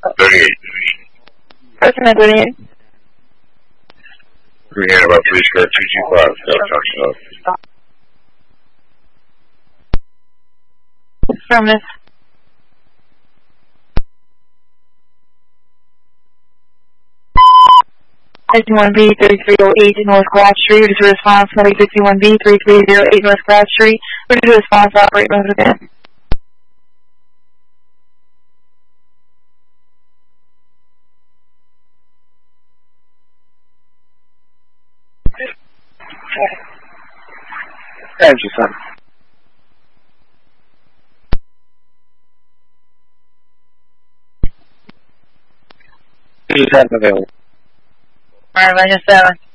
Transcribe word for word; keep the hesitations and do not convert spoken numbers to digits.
thirty-eight. Person at thirty-eight. Green hand about police car two two five. Stop, talk, Affirmative. fifty-one B thirty-three oh eight North Glass Street. Ready to response. fifty-one B thirty-three oh eight North Glass Street. Ready to response. Operate mode again. Energy, son. This is available. Alright, Ranger seven.